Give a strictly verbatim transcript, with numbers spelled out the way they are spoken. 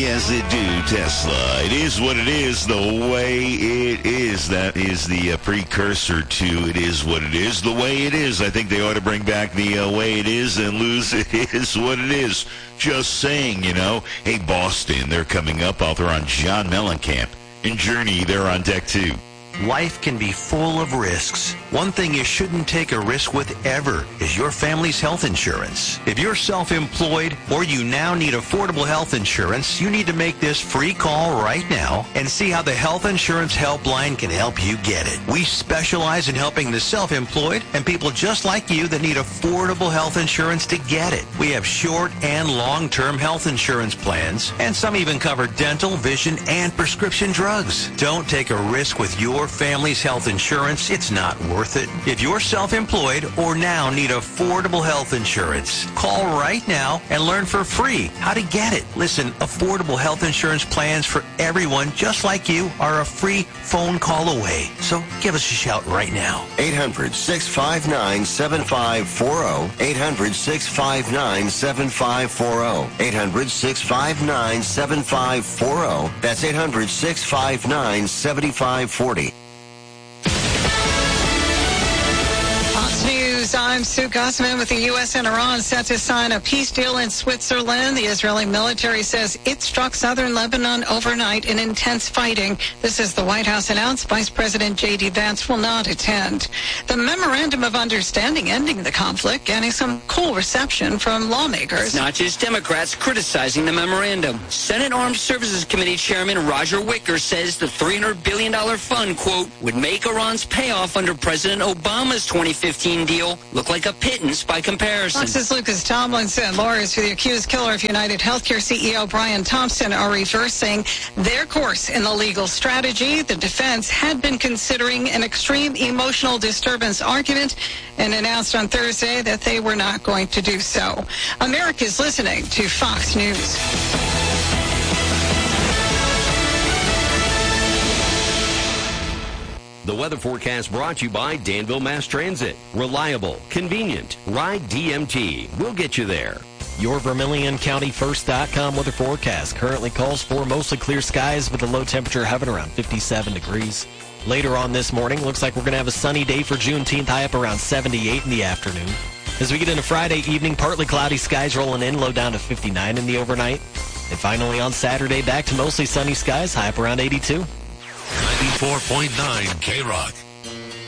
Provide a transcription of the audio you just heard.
as it do, Tesla. It is what it is, the way it is. That is the uh, precursor to it is what it is, the way it is. I think they ought to bring back the uh, way it is and lose it is what it is. Just saying, you know. Hey, Boston, they're coming up. Author on John Mellencamp. In Journey, they're on deck too. Life can be full of risks. One thing you shouldn't take a risk with ever is your family's health insurance. If you're self-employed or you now need affordable health insurance, you need to make this free call right now and see how the Health Insurance Helpline can help you get it. We specialize in helping the self-employed and people just like you that need affordable health insurance to get it. We have short and long-term health insurance plans, and some even cover dental, vision, and prescription drugs. Don't take a risk with your family's health insurance. It's not worth it. If you're self-employed or now need affordable health insurance, call right now and learn for free how to get it. Listen, affordable health insurance plans for everyone just like you are a free phone call away. So give us a shout right now. eight hundred, six five nine, seven five four zero. eight hundred, six five nine, seven five four zero. eight hundred, six five nine, seven five four zero. That's eight hundred, six five nine, seven five four zero. I'm Sue Gossman with the U S and Iran set to sign a peace deal in Switzerland. The Israeli military says it struck southern Lebanon overnight in intense fighting. This is the White House announced. Vice President J D Vance will not attend. The Memorandum of Understanding ending the conflict getting some cool reception from lawmakers. It's not just Democrats criticizing the memorandum. Senate Armed Services Committee Chairman Roger Wicker says the three hundred billion dollars fund, quote, would make Iran's payoff under President Obama's twenty fifteen deal look like a pittance by comparison. Fox's Lucas Tomlinson. Lawyers for the accused killer of United Healthcare C E O Brian Thompson are reversing their course in the legal strategy. The defense had been considering an extreme emotional disturbance argument and announced on Thursday that they were not going to do so. America's listening to Fox News. The weather forecast brought to you by Danville Mass Transit. Reliable, convenient. Ride D M T. We'll get you there. Your Vermilion County First dot com weather forecast currently calls for mostly clear skies with a low temperature hovering around fifty-seven degrees. Later on this morning, looks like we're going to have a sunny day for Juneteenth, high up around seventy-eight in the afternoon. As we get into Friday evening, partly cloudy skies rolling in, low down to fifty-nine in the overnight. And finally on Saturday, back to mostly sunny skies, high up around eighty-two. ninety-four point nine K-Rock.